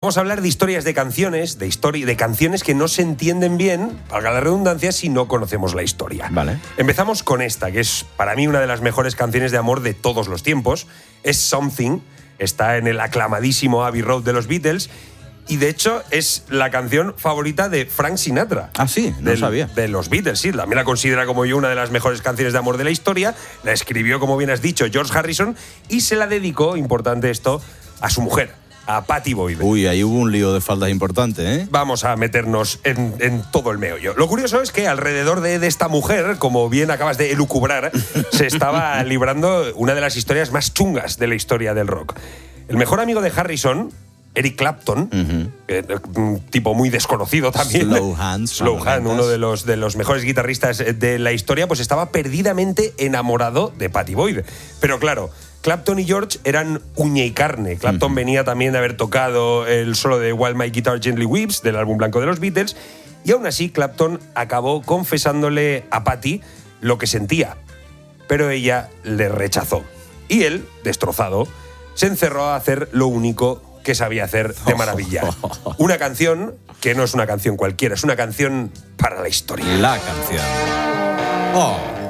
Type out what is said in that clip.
Vamos a hablar de historias de canciones, de canciones que no se entienden bien, valga la redundancia, si no conocemos la historia. Vale. Empezamos con esta, que es para mí una de las mejores canciones de amor de todos los tiempos. Es Something, está en el aclamadísimo Abbey Road de los Beatles y de hecho es la canción favorita de Frank Sinatra. Ah, sí, no sabía. De los Beatles, sí. También la considera como yo una de las mejores canciones de amor de la historia. La escribió, como bien has dicho, George Harrison y se la dedicó, importante esto, a su mujer, a Pattie Boyd. Uy, ahí hubo un lío de faldas importante, ¿eh? Vamos a meternos en todo el meollo. Lo curioso es que alrededor de esta mujer, como bien acabas de elucubrar, se estaba librando una de las historias más chungas de la historia del rock. El mejor amigo de Harrison, Eric Clapton, un tipo muy desconocido también. Slow Hand, uno de los mejores guitarristas de la historia, pues estaba perdidamente enamorado de Pattie Boyd. Pero claro, Clapton y George eran uña y carne. Clapton venía también de haber tocado el solo de While My Guitar Gently Weeps, del álbum blanco de los Beatles, y aún así Clapton acabó confesándole a Pattie lo que sentía, pero ella le rechazó. Y él, destrozado, se encerró a hacer lo único que sabía hacer de maravilla. Una canción que no es una canción cualquiera, es una canción para la historia. La canción. Oh.